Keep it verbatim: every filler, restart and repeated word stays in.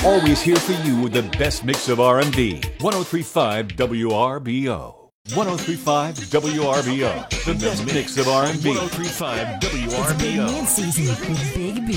Always here for you with the best mix of R and B. one oh three point five W R B O. one oh three point five W R B O. The best mix of R and B. one oh three point five W R B O. It's Big Man season with Big B.